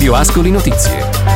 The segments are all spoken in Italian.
Radio Ascoli Notizie.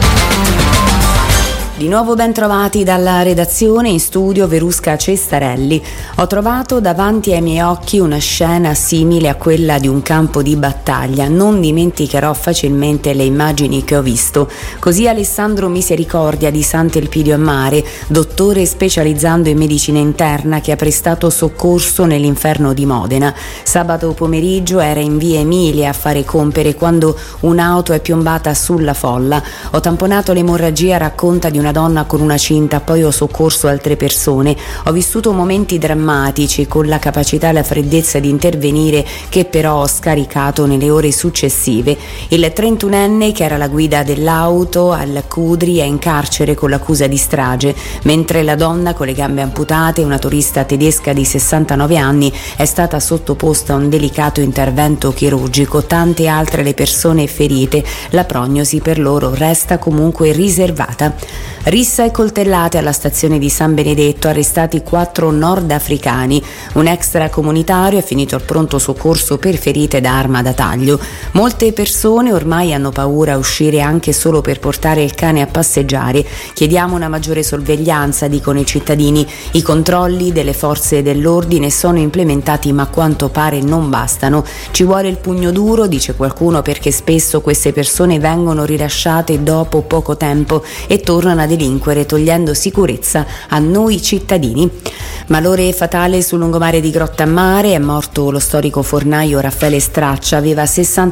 Di nuovo ben trovati dalla redazione, in studio Verusca Cestarelli. Ho trovato davanti ai miei occhi una scena simile a quella di un campo di battaglia. Non dimenticherò facilmente le immagini che ho visto. Così Alessandro Misericordia di Sant'Elpidio a Mare, dottore specializzando in medicina interna che ha prestato soccorso nell'inferno di Modena. Sabato pomeriggio era in via Emilia a fare compere quando un'auto è piombata sulla folla. Ho tamponato l'emorragia, racconta di una donna con una cinta, poi ho soccorso altre persone. Ho vissuto momenti drammatici con la capacità e la freddezza di intervenire che però ho scaricato nelle ore successive. Il 31enne che era la guida dell'auto al Cudri è in carcere con l'accusa di strage, mentre la donna con le gambe amputate, una turista tedesca di 69 anni, è stata sottoposta a un delicato intervento chirurgico. Tante altre le persone ferite, la prognosi per loro resta comunque riservata. Rissa e coltellate alla stazione di San Benedetto, arrestati 4 nordafricani. Un extracomunitario è finito al pronto soccorso per ferite da arma da taglio. Molte persone ormai hanno paura a uscire anche solo per portare il cane a passeggiare. Chiediamo una maggiore sorveglianza, dicono i cittadini. I controlli delle forze dell'ordine sono implementati ma a quanto pare non bastano. Ci vuole il pugno duro, dice qualcuno, perché spesso queste persone vengono rilasciate dopo poco tempo e tornano a delinquere, togliendo sicurezza a noi cittadini. Malore fatale sul lungomare di Grottammare, è morto lo storico fornaio Raffaele Straccia, aveva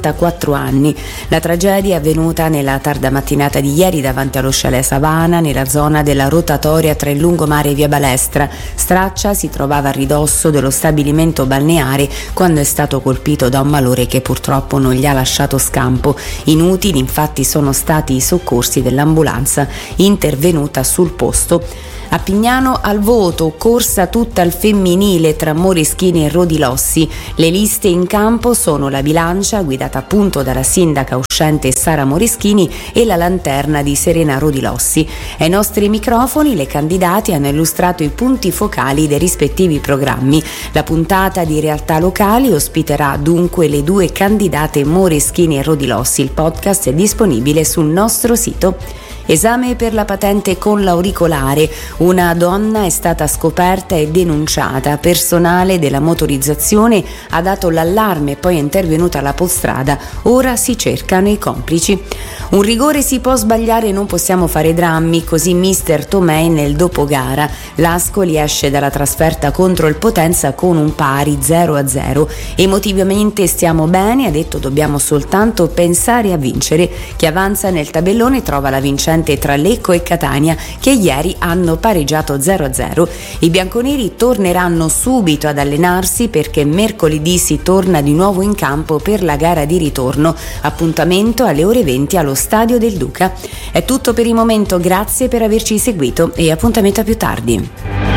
64 anni. La tragedia è avvenuta nella tarda mattinata di ieri davanti allo Chalet Savana, nella zona della rotatoria tra il lungomare e via Balestra. Straccia si trovava a ridosso dello stabilimento balneare quando è stato colpito da un malore che purtroppo non gli ha lasciato scampo. Inutili infatti sono stati i soccorsi dell'ambulanza intervenuta sul posto. A Pignano al voto, corsa tutta al femminile tra Moreschini e Rodilossi. Le liste in campo sono la bilancia, guidata appunto dalla sindaca uscente Sara Moreschini, e la lanterna di Serena Rodilossi. Ai nostri microfoni le candidate hanno illustrato i punti focali dei rispettivi programmi. La puntata di Realtà Locali ospiterà dunque le 2 candidate Moreschini e Rodilossi. Il podcast è disponibile sul nostro sito. Esame per la patente con l'auricolare. Una donna è stata scoperta e denunciata. Personale della motorizzazione ha dato l'allarme, poi è intervenuta la Polstrada. Ora si cercano i complici. Un rigore si può sbagliare, non possiamo fare drammi, così mister Tomei nel dopogara. L'Ascoli esce dalla trasferta contro il Potenza con un pari 0-0. Emotivamente stiamo bene, ha detto, dobbiamo soltanto pensare a vincere. Chi avanza nel tabellone trova la vincente tra Lecco e Catania, che ieri hanno pareggiato 0-0. I bianconeri torneranno subito ad allenarsi perché mercoledì si torna di nuovo in campo per la gara di ritorno. Appuntamento alle ore 20 allo Stadio del Duca. È tutto per il momento, grazie per averci seguito e appuntamento a più tardi.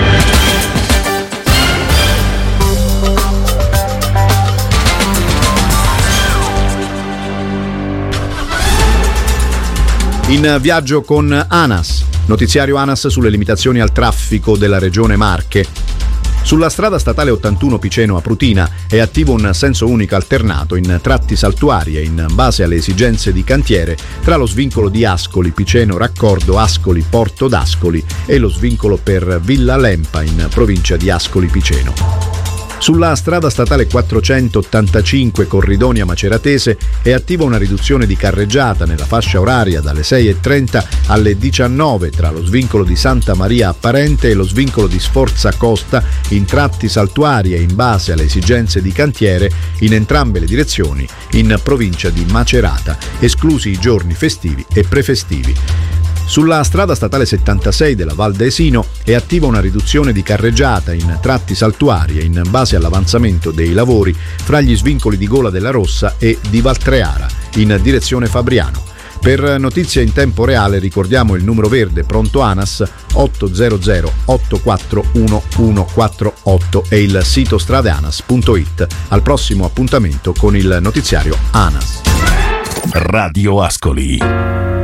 In viaggio con ANAS, notiziario ANAS sulle limitazioni al traffico della regione Marche. Sulla strada statale 81 Piceno a Prutina è attivo un senso unico alternato in tratti saltuari e in base alle esigenze di cantiere tra lo svincolo di Ascoli, Piceno Raccordo, Ascoli, Porto d'Ascoli e lo svincolo per Villa Lempa in provincia di Ascoli Piceno. Sulla strada statale 485 Corridonia Maceratese è attiva una riduzione di carreggiata nella fascia oraria dalle 6:30 alle 19 tra lo svincolo di Santa Maria Apparente e lo svincolo di Sforza Costa in tratti saltuari e in base alle esigenze di cantiere in entrambe le direzioni in provincia di Macerata, esclusi i giorni festivi e prefestivi. Sulla strada statale 76 della Val d'Esino è attiva una riduzione di carreggiata in tratti saltuari e in base all'avanzamento dei lavori fra gli svincoli di Gola della Rossa e di Valtreara in direzione Fabriano. Per notizie in tempo reale ricordiamo il numero verde pronto ANAS 800 841 148 e il sito stradeanas.it. Al prossimo appuntamento con il notiziario ANAS. Radio Ascoli.